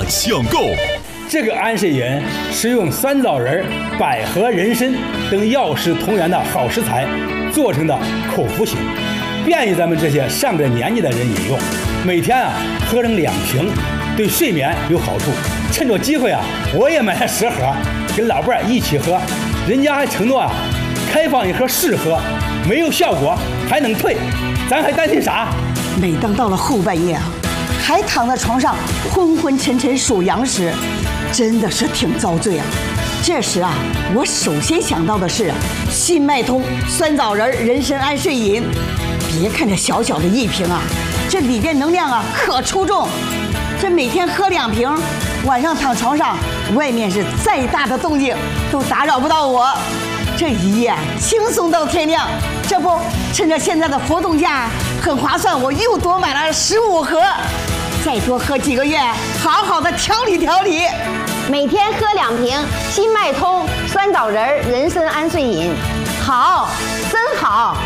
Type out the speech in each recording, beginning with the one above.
抢购。 这个安睡饮是用酸枣仁、百合、人参等药食同源的好食材做成的口服型，便于咱们这些上了年纪的人饮用。每天喝上2瓶，对睡眠有好处。趁着机会我也买了10盒，跟老伴一起喝。人家还承诺开放1盒试喝，没有效果还能退，咱还担心啥？ 每当到了后半夜还躺在床上昏昏沉沉数羊时，真的是挺遭罪啊。这时我首先想到的是新脉通酸枣仁人参安睡饮。别看这小小的1瓶这里边能量可出众。这每天喝2瓶，晚上躺床上，外面是再大的动静都打扰不到我。这一夜轻松到天亮。这不，趁着现在的活动价很划算，我又多买了15盒。再多喝几个月，好好的调理调理。 每天喝2瓶新脉通酸枣仁人参安睡饮，好，真好。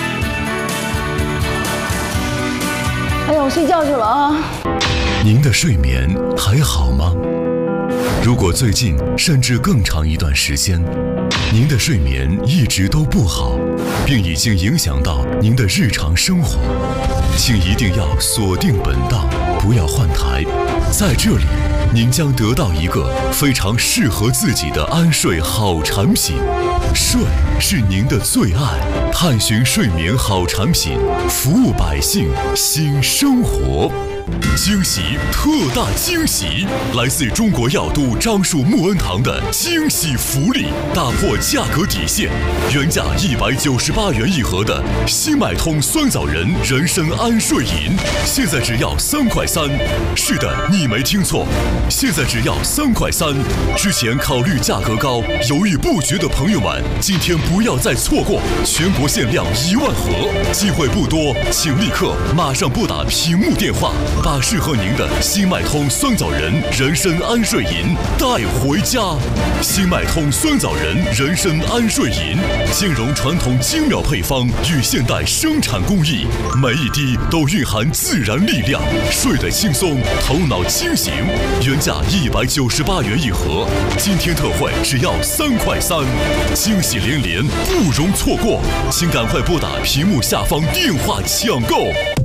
哎呀，我睡觉去了您的睡眠还好吗？如果最近甚至更长一段时间，您的睡眠一直都不好，并已经影响到您的日常生活，请一定要锁定本档，不要换台。在这里，您将得到一个非常适合自己的安睡好产品。睡是您的最爱，探寻睡眠好产品，服务百姓新生活。惊喜，特大惊喜！来自中国药都樟树木恩堂的惊喜福利，打破价格底线，原价198元1盒的新脉通酸枣仁人参安睡饮，现在只要3块3。是的，你没听错，现在只要3块3。之前考虑价格高，犹豫不决的朋友们，今天不要再错过，全国限量1万盒，机会不多，请立刻马上拨打屏幕电话，把适合您的新脉通酸枣仁人参安睡饮带回家。新脉通酸枣仁人参安睡饮兼容传统精妙配方与现代生产工艺，每一滴都蕴含自然力量，睡得轻松，头脑清醒。原价198元1盒，今天特惠只要3块3，惊喜连连，不容错过，请赶快拨打屏幕下方电话抢购。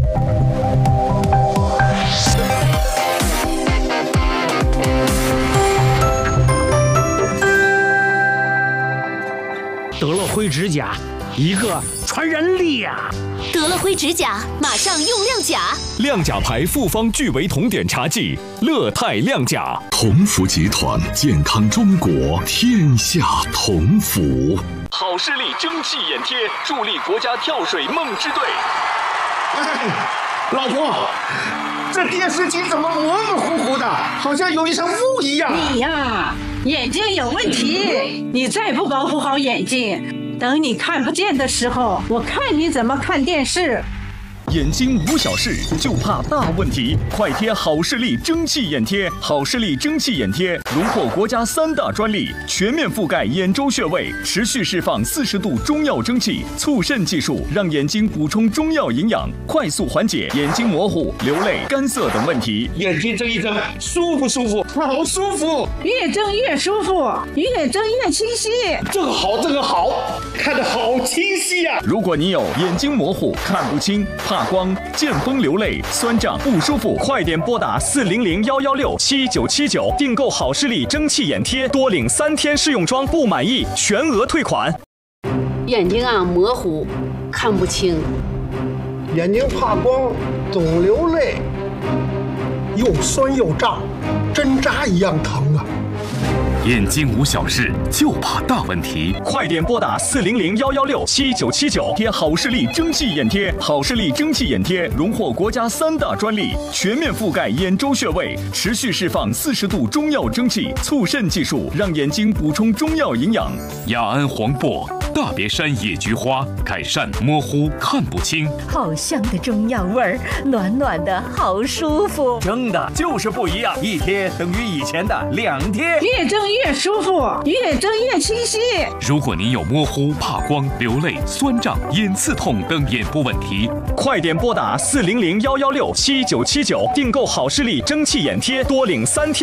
得了灰指甲，一个传染力呀！ 得了灰指甲，马上用亮甲。 亮甲牌复方聚维酮碘茶剂，乐泰亮甲。 同福集团，健康中国，天下同福。 好视力蒸汽眼贴，助力国家跳水梦之队。 老婆，这电视机怎么模模糊糊的，好像有一层雾一样？ 你呀，眼睛有问题，你再不保护好眼睛，等你看不见的时候，我看你怎么看电视。 眼睛无小事，就怕大问题。快贴好视力蒸汽眼贴，好视力蒸汽眼贴荣获国家3大专利，全面覆盖眼周穴位，持续释放40度中药蒸汽，促肾技术让眼睛补充中药营养，快速缓解眼睛模糊、流泪、干涩等问题。 眼睛睁一睁，舒服舒服，好舒服， 越睁越舒服，越睁越清晰。 这个好，这个好，看得好清晰呀！ 如果你有眼睛模糊、看不清、怕光、见风流泪、酸胀不舒服，快点拨打400-116-7979订购好视力蒸汽眼贴，多领3天试用装，不满意全额退款。 眼睛模糊，看不清， 眼睛怕光，总流泪，又酸又胀，针扎一样疼啊！ 眼睛无小事，就怕大问题。 快点拨打400-116-7979贴好视力蒸汽眼贴。好视力蒸汽眼贴荣获国家3大专利，全面覆盖眼周穴位，持续释放40度中药蒸汽，促肾技术让眼睛补充中药营养。 雅安黄柏、大别山野菊花，改善模糊看不清。 好香的中药味儿，暖暖的好舒服。 蒸的就是不一样，一贴等于以前的2贴。 越蒸越舒服，越睁越清晰。 如果您有模糊、怕光、流泪、酸胀、眼刺痛等眼部问题， 快点拨打400-116-7979订购好视力蒸汽眼贴，多领3天。